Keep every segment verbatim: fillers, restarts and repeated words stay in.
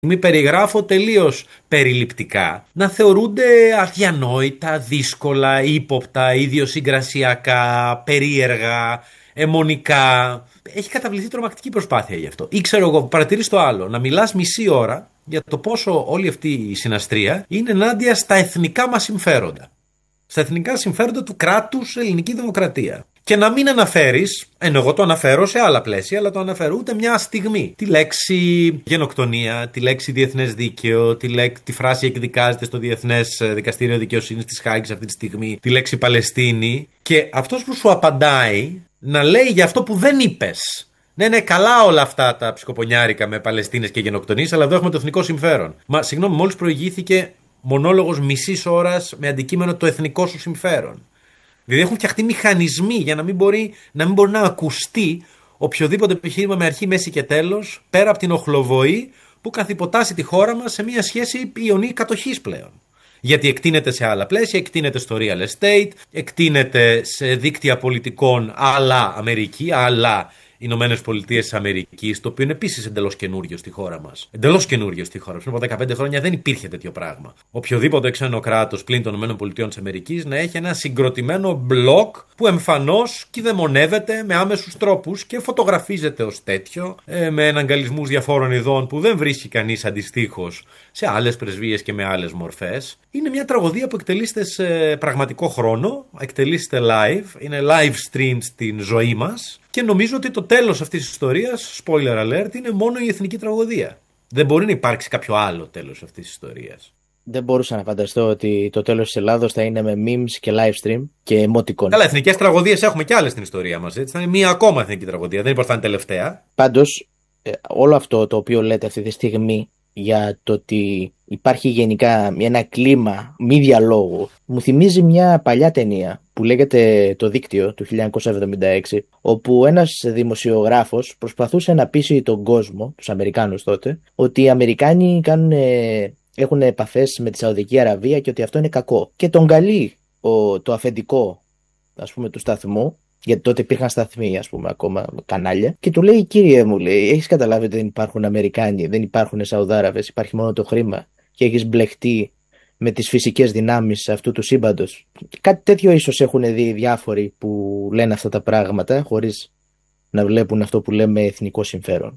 Μη περιγράφω τελείως περιληπτικά, να θεωρούνται αδιανόητα, δύσκολα, ύποπτα, ιδιοσυγκρασιακά, περίεργα, αιμονικά. Έχει καταβληθεί τρομακτική προσπάθεια γι' αυτό. Ή ξέρω εγώ, παρατηρείς το άλλο, να μιλάς μισή ώρα για το πόσο όλη αυτή η συναστρία είναι ενάντια στα εθνικά μας συμφέροντα. Στα εθνικά συμφέροντα του κράτους ελληνική δημοκρατία. Και να μην αναφέρεις, ενώ εγώ το αναφέρω σε άλλα πλαίσια, αλλά το αναφέρω ούτε μια στιγμή, τη λέξη γενοκτονία, τη λέξη διεθνές δίκαιο, τη, λέξη, τη φράση εκδικάζεται στο Διεθνές Δικαστήριο Δικαιοσύνης της Χάγης αυτή τη στιγμή, τη λέξη Παλαιστίνη, και αυτός που σου απαντάει να λέει για αυτό που δεν είπες. Ναι, ναι, καλά όλα αυτά τα ψικοπονιάρικα με Παλαιστίνες και γενοκτονίες, αλλά εδώ έχουμε το εθνικό συμφέρον. Μα συγγνώμη, μόλις προηγήθηκε μονόλογος μισής ώρας με αντικείμενο το εθνικό σου συμφέρον. Δηλαδή έχουν φτιαχτεί μηχανισμοί για να μην μπορεί να, μην μπορεί να ακουστεί οποιοδήποτε επιχείρημα με αρχή, μέση και τέλος, πέρα από την οχλοβοή που καθυποτάσσει τη χώρα μας σε μια σχέση ιονή κατοχής πλέον. Γιατί εκτείνεται σε άλλα πλαίσια, εκτείνεται στο real estate, εκτείνεται σε δίκτυα πολιτικών αλλά Αμερική, αλλά Ηνωμένες Πολιτείες της Αμερικής, το οποίο είναι επίσης εντελώς καινούριο στη χώρα μας. Εντελώς καινούριο στη χώρα μας. Πριν από δεκαπέντε χρόνια δεν υπήρχε τέτοιο πράγμα. Οποιοδήποτε ξένο κράτος πλην των Ηνωμένων Πολιτείων της Αμερικής να έχει ένα συγκροτημένο μπλοκ που εμφανώς κυδαιμονεύεται με άμεσους τρόπους και φωτογραφίζεται ως τέτοιο, με εναγκαλισμούς διαφόρων ειδών που δεν βρίσκει κανείς αντιστοίχως σε άλλες πρεσβείες και με άλλες μορφές. Είναι μια τραγωδία που εκτελείστε σε πραγματικό χρόνο, εκτελείστε live, είναι live stream στην ζωή μας. Και νομίζω ότι το τέλος αυτής της ιστορίας, spoiler alert, είναι μόνο η εθνική τραγωδία. Δεν μπορεί να υπάρξει κάποιο άλλο τέλος αυτής της ιστορίας. Δεν μπορούσα να φανταστώ ότι το τέλος της Ελλάδος θα είναι με memes και live stream και emoticon. Καλά, εθνικές τραγωδίες έχουμε κι άλλες στην ιστορία μας. Έτσι. Θα είναι μία ακόμα εθνική τραγωδία. Δεν υπάρχει τελευταία. Πάντως, όλο αυτό το οποίο λέτε αυτή τη στιγμή για το ότι υπάρχει γενικά ένα κλίμα μη διαλόγου μου θυμίζει μια παλιά ταινία που λέγεται Το Δίκτυο του χίλια εννιακόσια εβδομήντα έξι, όπου ένας δημοσιογράφος προσπαθούσε να πείσει τον κόσμο, τους Αμερικάνους τότε, ότι οι Αμερικάνοι κάνουν, έχουν επαφές με τη Σαουδική Αραβία και ότι αυτό είναι κακό. Και τον καλεί ο, το αφεντικό, ας πούμε, του σταθμού, γιατί τότε υπήρχαν σταθμοί, ας πούμε, ακόμα κανάλια, και του λέει: κύριε μου, λέει, έχεις καταλάβει ότι δεν υπάρχουν Αμερικάνοι, δεν υπάρχουν Σαουδάραβες, υπάρχει μόνο το χρήμα και έχεις μπλεχτεί με τις φυσικές δυνάμεις αυτού του σύμπαντος. Κάτι τέτοιο ίσως έχουν δει διάφοροι που λένε αυτά τα πράγματα χωρίς να βλέπουν αυτό που λέμε εθνικό συμφέρον.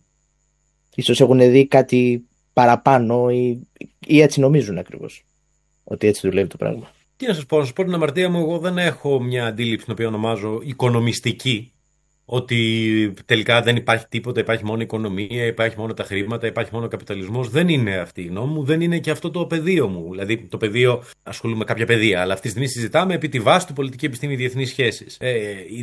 Ίσως έχουν δει κάτι παραπάνω ή, ή έτσι νομίζουν ακριβώς ότι έτσι δουλεύει το πράγμα. Τι να σας πω, να σας πω την αμαρτία μου, εγώ δεν έχω μια αντίληψη την οποία ονομάζω οικονομιστική, ότι τελικά δεν υπάρχει τίποτα, υπάρχει μόνο οικονομία, υπάρχει μόνο τα χρήματα, υπάρχει μόνο ο καπιταλισμός. Δεν είναι αυτή η γνώμη μου, δεν είναι και αυτό το πεδίο μου. Δηλαδή, το πεδίο, ασχολούμαι με κάποια παιδεία, αλλά αυτή τη στιγμή συζητάμε επί τη βάση του πολιτική επιστήμη διεθνείς σχέσεις. Ε,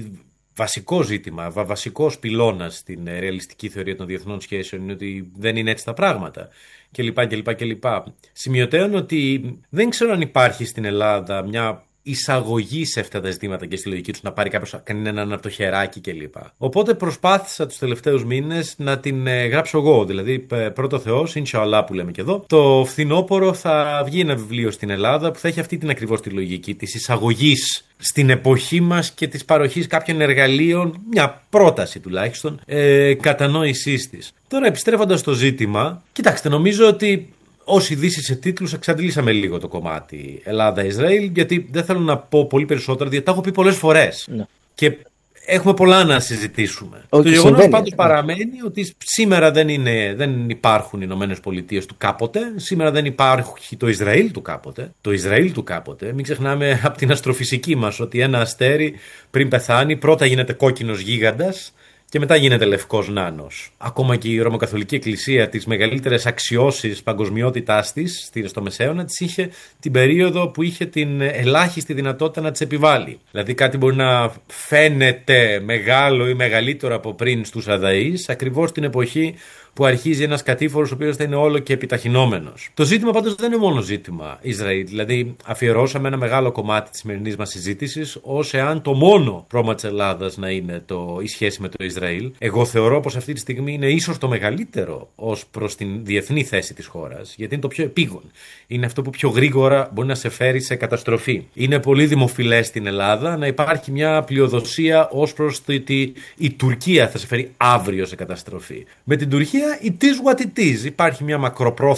βασικό ζήτημα, βα, βασικός πυλώνας στην ρεαλιστική θεωρία των διεθνών σχέσεων είναι ότι δεν είναι έτσι τα πράγματα. Κλπ. κλπ, κλπ. Σημειωτέων ότι δεν ξέρω αν υπάρχει στην Ελλάδα μια εισαγωγή σε αυτά τα ζητήματα και στη λογική του να πάρει κάποιος κανέναν από το χεράκι κλπ. Οπότε προσπάθησα τους τελευταίους μήνες να την ε, γράψω εγώ. Δηλαδή, πρώτο Θεός, Ινσhallah που λέμε και εδώ, το φθινόπωρο θα βγει ένα βιβλίο στην Ελλάδα που θα έχει αυτή την ακριβώς τη λογική της εισαγωγής στην εποχή μας και της παροχής κάποιων εργαλείων, μια πρόταση τουλάχιστον, ε, κατανόησής της. Τώρα, επιστρέφοντας στο ζήτημα, κοιτάξτε, νομίζω ότι ως ειδήσεις σε τίτλους εξαντλήσαμε λίγο το κομμάτι Ελλάδα-Ισραήλ, γιατί δεν θέλω να πω πολύ περισσότερα, γιατί τα έχω πει πολλές φορές. Ναι. Και έχουμε πολλά να συζητήσουμε. Okay, το γεγονός πάντως παραμένει ότι σήμερα δεν, είναι, δεν υπάρχουν οι Ηνωμένες Πολιτείες του κάποτε, σήμερα δεν υπάρχει το Ισραήλ του κάποτε. Το Ισραήλ του κάποτε, μην ξεχνάμε από την αστροφυσική μας ότι ένα αστέρι πριν πεθάνει πρώτα γίνεται κόκκινος γίγαντας και μετά γίνεται λευκός νάνος. Ακόμα και η Ρωμακαθολική Εκκλησία, τις μεγαλύτερες αξιώσεις παγκοσμιότητάς της στο Μεσαίωνα, τις είχε την περίοδο που είχε την ελάχιστη δυνατότητα να τις επιβάλλει. Δηλαδή κάτι μπορεί να φαίνεται μεγάλο ή μεγαλύτερο από πριν στους αδαείς, ακριβώς την εποχή που αρχίζει ένας κατήφορος ο οποίος θα είναι όλο και επιταχυνόμενος. Το ζήτημα πάντως δεν είναι μόνο ζήτημα Ισραήλ. Δηλαδή, αφιερώσαμε ένα μεγάλο κομμάτι της σημερινής μας συζήτησης ως εάν το μόνο πρόβλημα της Ελλάδας να είναι το, η σχέση με το Ισραήλ. Εγώ θεωρώ πως αυτή τη στιγμή είναι ίσως το μεγαλύτερο ως προς την διεθνή θέση της χώρας, γιατί είναι το πιο επίγον. Είναι αυτό που πιο γρήγορα μπορεί να σε φέρει σε καταστροφή. Είναι πολύ δημοφιλές στην Ελλάδα να υπάρχει μια πλειοδοσία ως προς το ότι η Τουρκία θα σε φέρει αύριο σε καταστροφή. Με την Τουρκία it is what it is. Υπάρχει μια μακροπρόθεσμη